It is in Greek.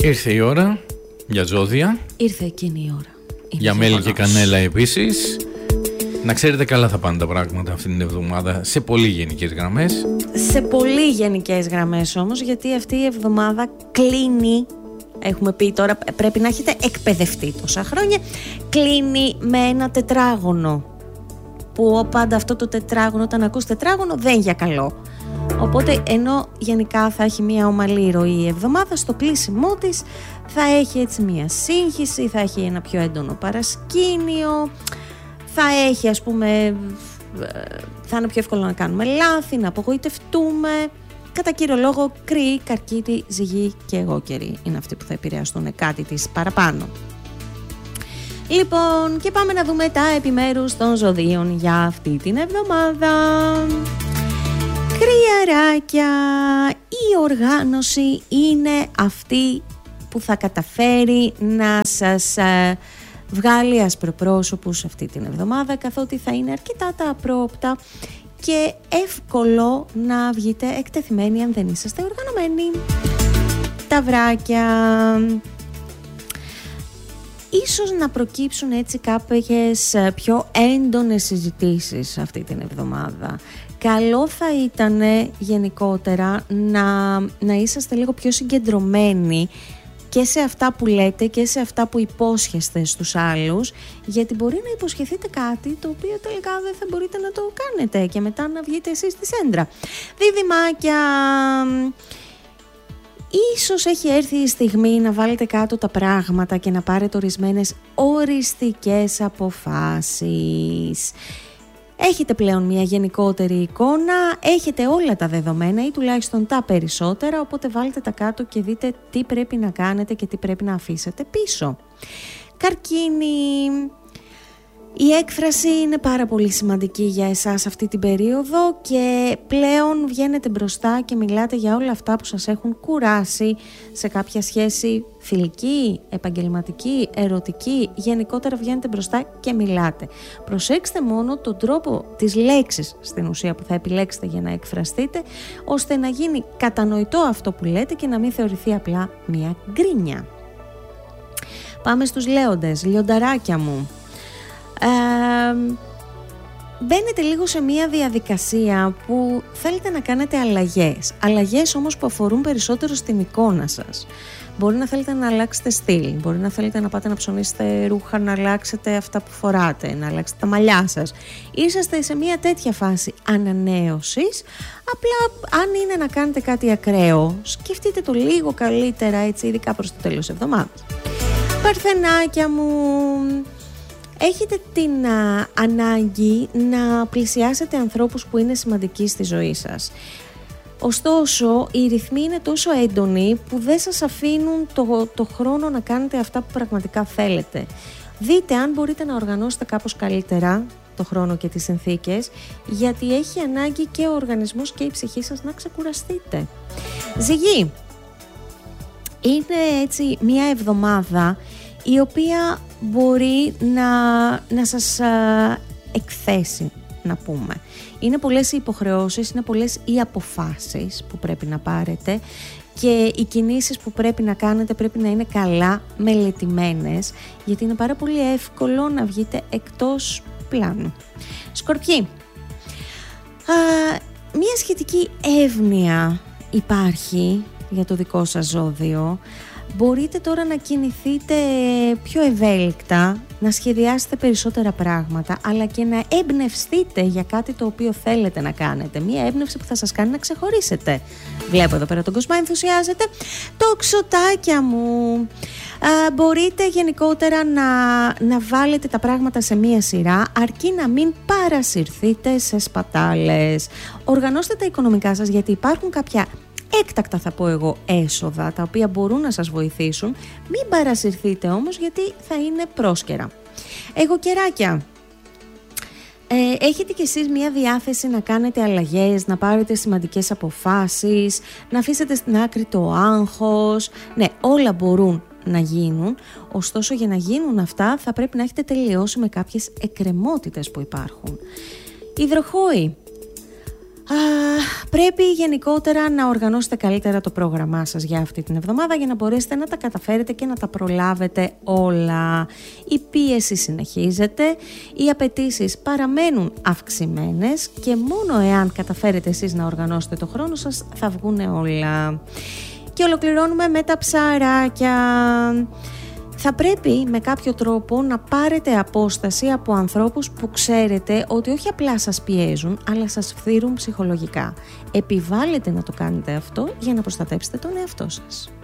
Ήρθε η ώρα για ζώδια. Ήρθε εκείνη η ώρα. Για μέλι και κανέλα επίσης. Να ξέρετε, καλά θα πάνε τα πράγματα αυτήν την εβδομάδα σε πολύ γενικές γραμμές. Σε πολύ γενικές γραμμές όμως, γιατί αυτή η εβδομάδα κλείνει. Έχουμε πει τώρα, πρέπει να έχετε εκπαιδευτεί τόσα χρόνια. Κλείνει με ένα τετράγωνο. Που πάντα αυτό το τετράγωνο, όταν ακούς τετράγωνο, δεν είναι για καλό. Οπότε, ενώ γενικά θα έχει μια ομαλή ροή η εβδομάδα, στο κλείσιμό της θα έχει έτσι μια σύγχυση, θα έχει ένα πιο έντονο παρασκήνιο, θα έχει, ας πούμε, θα είναι πιο εύκολο να κάνουμε λάθη, να απογοητευτούμε. Κατά κύριο λόγο, Κρυή, Καρκίνη, Ζυγή και Αιγόκερη είναι αυτοί που θα επηρεαστούν κάτι της παραπάνω. Λοιπόν, και πάμε να δούμε τα επιμέρους των ζωδίων για αυτή την εβδομάδα. Κρυαράκια, η οργάνωση είναι αυτή που θα καταφέρει να σας βγάλει ασπροπρόσωπους αυτή την εβδομάδα, καθότι θα είναι αρκετά τα απρόοπτα και εύκολο να βγείτε εκτεθειμένοι αν δεν είσαστε οργανωμένοι. Ταυράκια, ίσως να προκύψουν έτσι κάποιες πιο έντονες συζητήσεις αυτή την εβδομάδα. Καλό θα ήταν γενικότερα να είσαστε λίγο πιο συγκεντρωμένοι και σε αυτά που λέτε και σε αυτά που υπόσχεστε στους άλλους, γιατί μπορεί να υποσχεθείτε κάτι το οποίο τελικά δεν θα μπορείτε να το κάνετε και μετά να βγείτε εσείς στη σέντρα. Δίδυμάκια, ίσως έχει έρθει η στιγμή να βάλετε κάτω τα πράγματα και να πάρετε ορισμένες οριστικές αποφάσεις. Έχετε πλέον μια γενικότερη εικόνα, έχετε όλα τα δεδομένα ή τουλάχιστον τα περισσότερα, οπότε βάλτε τα κάτω και δείτε τι πρέπει να κάνετε και τι πρέπει να αφήσετε πίσω. Καρκίνη, η έκφραση είναι πάρα πολύ σημαντική για εσάς αυτή την περίοδο και πλέον βγαίνετε μπροστά και μιλάτε για όλα αυτά που σας έχουν κουράσει σε κάποια σχέση φιλική, επαγγελματική, ερωτική. Γενικότερα βγαίνετε μπροστά και μιλάτε. Προσέξτε μόνο τον τρόπο της λέξης στην ουσία που θα επιλέξετε για να εκφραστείτε, ώστε να γίνει κατανοητό αυτό που λέτε και να μην θεωρηθεί απλά μια γκρίνια. Πάμε στους λέοντες, λιονταράκια μου. Μπαίνετε λίγο σε μια διαδικασία που θέλετε να κάνετε αλλαγές όμως που αφορούν περισσότερο στην εικόνα σας. Μπορεί να θέλετε να αλλάξετε στυλ, μπορεί να θέλετε να πάτε να ψωνίσετε ρούχα, να αλλάξετε αυτά που φοράτε, να αλλάξετε τα μαλλιά σας. Είσαστε σε μια τέτοια φάση ανανέωσης, απλά αν είναι να κάνετε κάτι ακραίο, σκεφτείτε το λίγο καλύτερα, έτσι, ειδικά προς το τέλος της εβδομάδας. Παρθενάκια μου, έχετε την ανάγκη να πλησιάσετε ανθρώπους που είναι σημαντικοί στη ζωή σας. Ωστόσο, οι ρυθμοί είναι τόσο έντονοι που δεν σας αφήνουν το χρόνο να κάνετε αυτά που πραγματικά θέλετε. Δείτε αν μπορείτε να οργανώσετε κάπως καλύτερα το χρόνο και τις συνθήκες, γιατί έχει ανάγκη και ο οργανισμός και η ψυχή σας να ξεκουραστείτε. Ζυγή, είναι έτσι μια εβδομάδα η οποία μπορεί να σας εκθέσει, να πούμε. Είναι πολλές οι υποχρεώσεις, είναι πολλές οι αποφάσεις που πρέπει να πάρετε και οι κινήσεις που πρέπει να κάνετε πρέπει να είναι καλά μελετημένες, γιατί είναι πάρα πολύ εύκολο να βγείτε εκτός πλάνου. Σκορπιοί, μια σχετική εύνοια υπάρχει για το δικό σας ζώδιο. Μπορείτε τώρα να κινηθείτε πιο ευέλικτα, να σχεδιάσετε περισσότερα πράγματα, αλλά και να εμπνευστείτε για κάτι το οποίο θέλετε να κάνετε. Μία έμπνευση που θα σας κάνει να ξεχωρίσετε. Βλέπω εδώ πέρα τον Κοσμά ενθουσιάζεται. Τοξοτάκια μου, μπορείτε γενικότερα να βάλετε τα πράγματα σε μία σειρά, αρκεί να μην παρασυρθείτε σε σπατάλες. Οργανώστε τα οικονομικά σας, γιατί υπάρχουν κάποια έκτακτα, θα πω εγώ, έσοδα τα οποία μπορούν να σας βοηθήσουν. Μην παρασυρθείτε όμως, γιατί θα είναι πρόσκαιρα. Αιγοκεράκια, έχετε κι εσείς μια διάθεση να κάνετε αλλαγές, να πάρετε σημαντικές αποφάσεις, να αφήσετε στην άκρη το άγχος. Ναι, όλα μπορούν να γίνουν, ωστόσο για να γίνουν αυτά θα πρέπει να έχετε τελειώσει με κάποιες εκκρεμότητες που υπάρχουν. Υδροχόοι, Πρέπει γενικότερα να οργανώσετε καλύτερα το πρόγραμμά σας για αυτή την εβδομάδα για να μπορέσετε να τα καταφέρετε και να τα προλάβετε όλα. Η πίεση συνεχίζεται, οι απαιτήσεις παραμένουν αυξημένες και μόνο εάν καταφέρετε εσείς να οργανώσετε το χρόνο σας θα βγουν όλα. Και ολοκληρώνουμε με τα ψαράκια. Θα πρέπει με κάποιο τρόπο να πάρετε απόσταση από ανθρώπους που ξέρετε ότι όχι απλά σας πιέζουν, αλλά σας φθείρουν ψυχολογικά. Επιβάλλετε να το κάνετε αυτό για να προστατέψετε τον εαυτό σας.